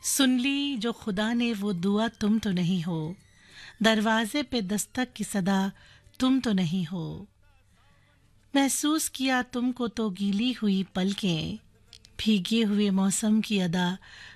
सुन ली जो खुदा ने वो दुआ तुम तो नहीं हो, दरवाजे पे दस्तक की सदा तुम तो नहीं हो। महसूस किया तुमको तो गीली हुई पलकें, भीगे हुए मौसम की अदा